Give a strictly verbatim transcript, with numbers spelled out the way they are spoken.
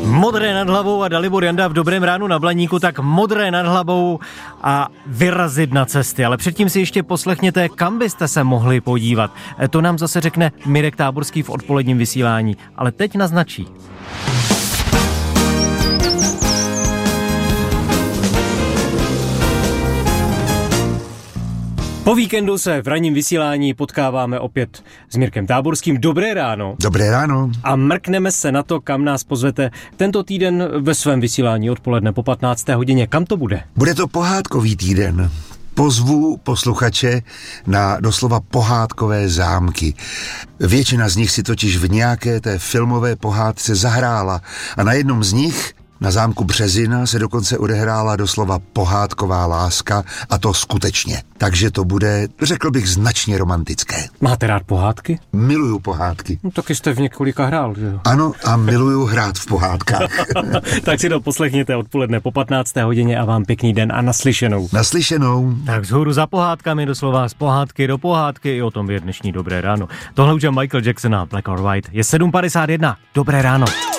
Modré nad hlavou a Dalibor Janda v Dobrém ránu na Blaníku, tak modré nad hlavou a vyrazit na cesty. Ale předtím si ještě poslechněte, kam byste se mohli podívat. To nám zase řekne Mirek Táborský v odpoledním vysílání. Ale teď naznačí. Po víkendu se v ranním vysílání potkáváme opět s Mirkem Táborským. Dobré ráno. Dobré ráno. A mrkneme se na to, kam nás pozvete tento týden ve svém vysílání odpoledne po patnácté hodině. Kam to bude? Bude to pohádkový týden. Pozvu posluchače na doslova pohádkové zámky. Většina z nich si totiž v nějaké té filmové pohádce zahrála a na jednom z nich, na zámku Březina, se dokonce odehrála doslova pohádková láska, a to skutečně. Takže to bude, řekl bych, značně romantické. Máte rád pohádky? Miluju pohádky. No, taky jste v několika hrál, že jo? Ano, a miluju hrát v pohádkách. Tak si to poslechněte odpoledne po patnácté hodině a vám pěkný den a naslyšenou. Naslyšenou. Tak vzhůru za pohádkami, doslova z pohádky do pohádky, i o tom je dnešní Dobré ráno. Tohle už je Michael Jackson a Black or White. Je sedm padesát jedna. Dobré ráno.